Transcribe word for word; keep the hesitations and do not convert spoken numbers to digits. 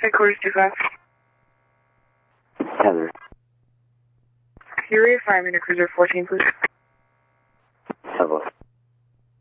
Headquarters two five. Heather. Can you reaffirm in a cruiser fourteen, please? Heather.